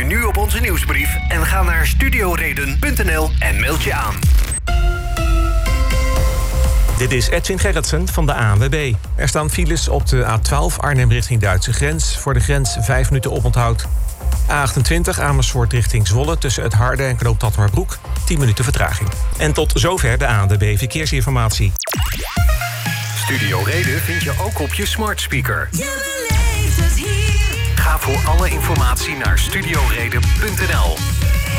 nu op onze nieuwsbrief en ga naar studioreden.nl en meld je aan. Dit is Edwin Gerritsen van de ANWB. Er staan files op de A12 Arnhem richting Duitse grens. Voor de grens 5 minuten oponthoud. A28 Amersfoort richting Zwolle tussen het Harde en Knoop Tattemerbroek 10 minuten vertraging. En tot zover de ANWB Verkeersinformatie. Studio Reden vind je ook op je smart speaker. Je beleeft het hier. Ga voor alle informatie naar studioreden.nl.